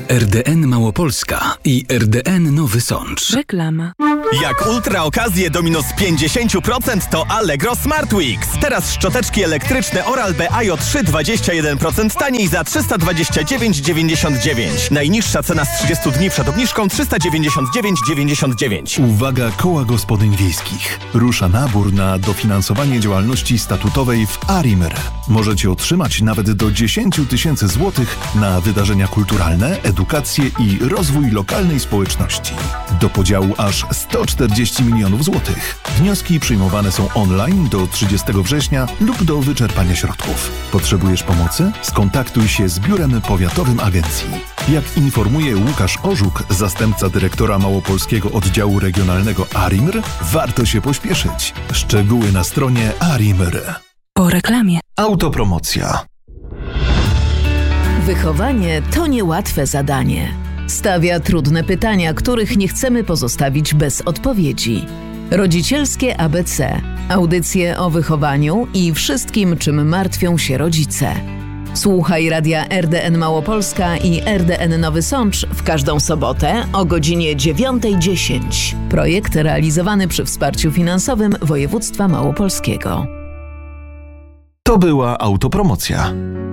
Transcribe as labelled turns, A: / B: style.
A: RDN Małopolska i RDN Nowy Sącz.
B: Reklama.
C: Jak ultra okazje do minus 50% to Allegro Smart Weeks. Teraz szczoteczki elektryczne Oral-B IO3 21% taniej za 329,99. Najniższa cena z 30 dni przed obniżką 399,99.
D: Uwaga, koła gospodyń wiejskich. Rusza nabór na dofinansowanie działalności statutowej w ARiMR. Możecie otrzymać nawet do 10 000 złotych na wydarzenia kulturalne, edukację i rozwój lokalnej społeczności. Do podziału aż 140 milionów złotych. Wnioski przyjmowane są online do 30 września lub do wyczerpania środków. Potrzebujesz pomocy? Skontaktuj się z Biurem Powiatowym Agencji. Jak informuje Łukasz Orzuk, zastępca dyrektora Małopolskiego Oddziału Regionalnego ARiMR, warto się pośpieszyć. Szczegóły na stronie ARiMR.
B: Po reklamie.
D: Autopromocja.
E: Wychowanie to niełatwe zadanie. Stawia trudne pytania, których nie chcemy pozostawić bez odpowiedzi. Rodzicielskie ABC. Audycje o wychowaniu i wszystkim, czym martwią się rodzice. Słuchaj radia RDN Małopolska i RDN Nowy Sącz w każdą sobotę o godzinie 9:10. Projekt realizowany przy wsparciu finansowym województwa małopolskiego.
D: To była autopromocja.